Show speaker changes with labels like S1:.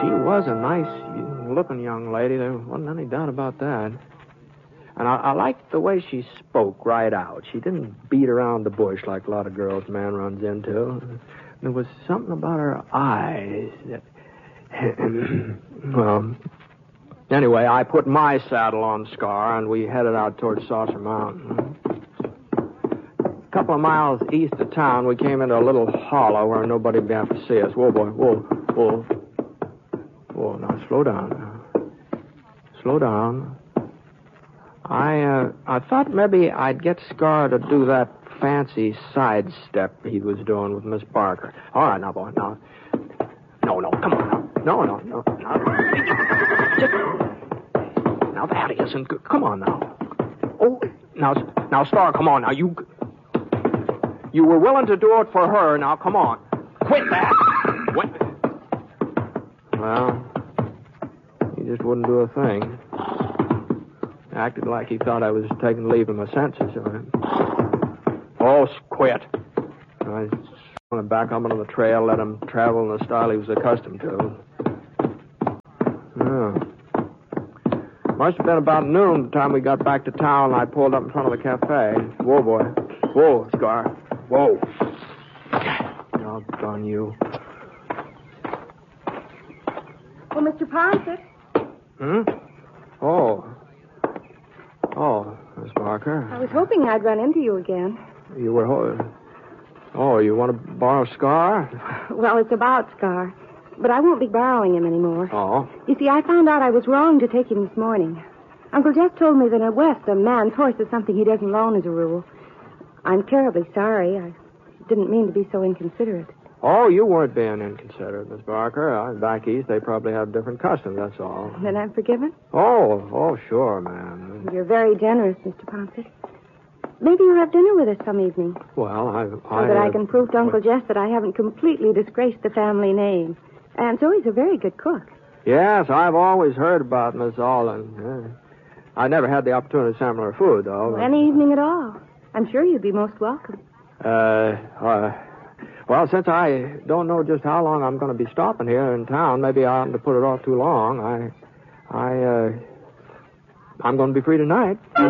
S1: she was a nice-looking young lady. There wasn't any doubt about that. And I liked the way she spoke right out. She didn't beat around the bush like a lot of girls man runs into. There was something about her eyes that... Well, anyway, I put my saddle on Scar, and we headed out towards Saucer Mountain. A couple of miles east of town, we came into a little hollow where nobody would be able to see us. Whoa, boy, whoa. Whoa, now slow down. Slow down. I thought maybe I'd get Scar to do that fancy sidestep he was doing with Miss Barker. All right, now, boy, now. No, come on now. No. Now that isn't good. Come on now. Oh, now, Star, come on now. You were willing to do it for her. Now, come on. Quit that. What? Well, he just wouldn't do a thing. Acted like he thought I was taking leave of my senses. Oh, quit. I just want to back up onto the trail, let him travel in the style he was accustomed to. Oh. Must have been about noon the time we got back to town, and I pulled up in front of the cafe. Whoa, boy. Whoa, Scar. Whoa. Doggone you.
S2: Oh, Mr. Ponset.
S1: Oh, Miss Barker.
S2: I was hoping I'd run into you again.
S1: You were... Oh, you want to borrow Scar?
S2: Well, it's about Scar. But I won't be borrowing him anymore.
S1: Oh?
S2: You see, I found out I was wrong to take him this morning. Uncle Jeff told me that in the West, a man's horse is something he doesn't loan as a rule. I'm terribly sorry. I didn't mean to be so inconsiderate.
S1: Oh, you weren't being inconsiderate, Miss Barker. Back east, they probably have different customs, that's all.
S2: Then I'm forgiven?
S1: Oh, sure, ma'am.
S2: You're very generous, Mr. Ponset. Maybe you'll have dinner with us some evening.
S1: Well,
S2: So that I can prove to Uncle Jeff that I haven't completely disgraced the family name. And so he's a very good cook.
S1: Yes, I've always heard about Miss Alden. I never had the opportunity to sample her food, though.
S2: Any evening at all. I'm sure you'd be most welcome.
S1: Well, since I don't know just how long I'm going to be stopping here in town, maybe I oughtn't to put it off too long. I'm going to be free tonight.